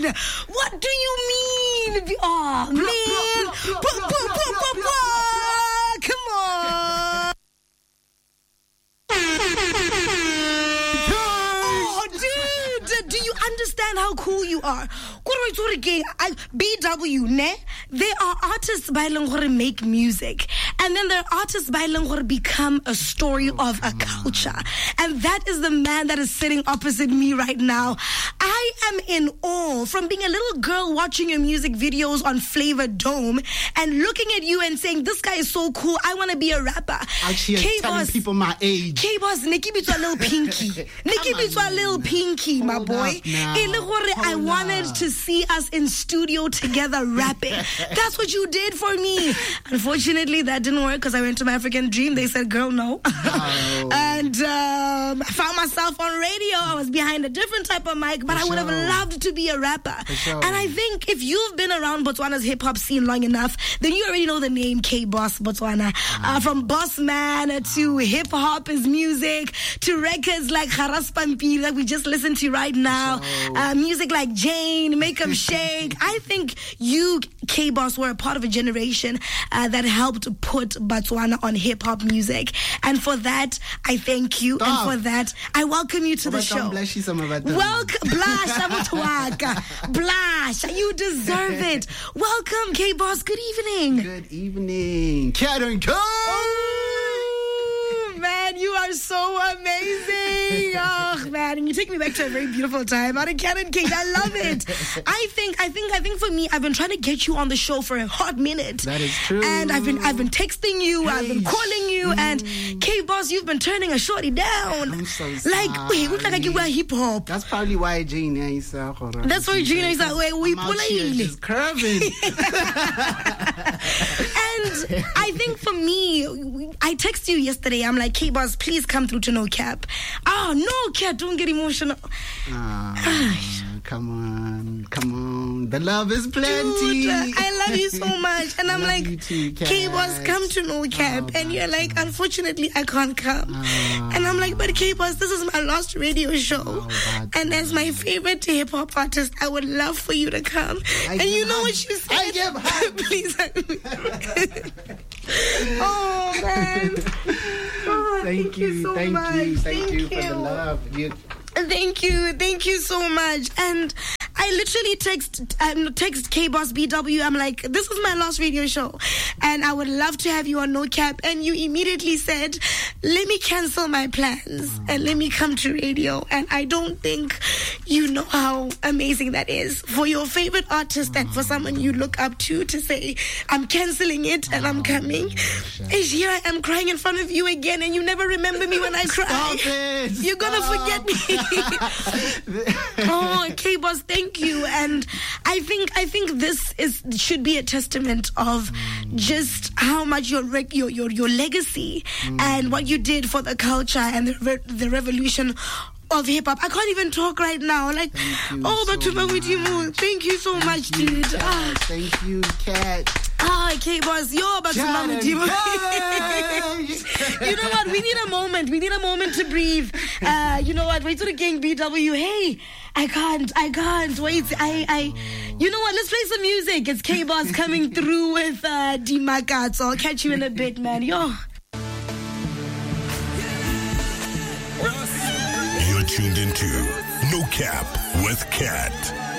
mean? What do you mean? Oh, man. Come on. Oh, dude. Do you understand how cool you are? BW, ne? There are artists by Langore make music. And then there are artists by Langore become a story of a culture. And that is the man that is sitting opposite me right now. I am in awe from being a little girl watching your music videos on Flavor Dome and looking at you and saying, this guy is so cool. I want to be a rapper. Actually, telling people my age. K-Boss, Nikki Bitwa Lil Pinky. Nikki Bitwa Lil Pinky, my boy. I wanted to see us in studio together rapping. That's what you did for me. Unfortunately, that didn't work because I went to my African Dream. They said, girl, no. Oh. And I found myself on radio. I was behind a different type of mic, but I would have loved to be a rapper. And I think if you've been around Botswana's hip-hop scene long enough, then you already know the name K-Boss Botswana. From Boss Man to hip-hop is music to records like Haras Pampiri that we just listened to right now. Music like Jane, Make 'em Shake. I think you, K-Boss, were a part of a generation that helped put Botswana on hip-hop music. And for that, I thank you. And for that, I welcome you to the show. Welcome, Blash, you deserve it. Welcome, K-Boss. Good evening. Good evening. Man, you are so amazing. Oh, man, and you take me back to a very beautiful time out of Cannon King. I love it. I think for me, I've been trying to get you on the show for a hot minute. That is true. And I've been texting you, I've been calling you, and K-Boss, you've been turning a shorty down. I'm so sorry. Like, wait, look like you were hip hop. That's probably why Jane is. That's why Jane is like, wait, we pull She's curving. And I think for me, I texted you yesterday. I'm like, K-Boss, please come through to No Cap. Oh, No Cap, don't get emotional. Come on. The love is plenty. Dude, I love you so much. And I'm like, K-Boss, come to No Cap. And you're like, unfortunately, I can't come. And I'm like, but K-Boss, this is my last radio show. And as my favorite hip-hop artist, I would love for you to come. And you know what you said? I give hug. Please hug me. Oh, man. Oh, thank you so much. Thank you for the love. Thank you so much. And I literally text K-Boss BW. I'm like, this is my last radio show, and I would love to have you on No Cap. And you immediately said, let me cancel my plans and let me come to radio. And I don't think you know how amazing that is for your favorite artist and for someone you look up to say, I'm canceling it and I'm coming. And here I am crying in front of you again, and you never remember me when I cry. Stop it. You're gonna forget me. Oh, K-Boss, thank you. And I think this should be a testament of just how much your legacy and what you did for the culture and the revolution of hip-hop. I can't even talk right now. Like, but with you, thank you so much, dude. Thank you, Kat. K-Boss, you're about to with you. You know what? We need a moment. We need a moment to breathe. You know what? Wait to the gang BW. Hey, I can't. Wait. You know what? Let's play some music. It's K-Boss coming through with D-Makat. So I'll catch you in a bit, man. Yo. You're tuned into No Cap with Kat.